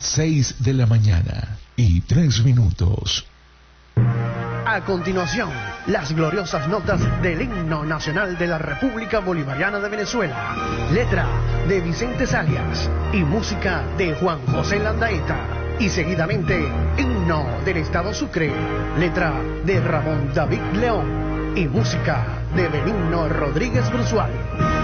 6 de la mañana y 3 minutos. A continuación, las gloriosas notas del himno nacional de la República Bolivariana de Venezuela. Letra de Vicente Salias y música de Juan José Landaeta. Y seguidamente, himno del Estado Sucre. Letra de Ramón David León y música de Benigno Rodríguez Brusual.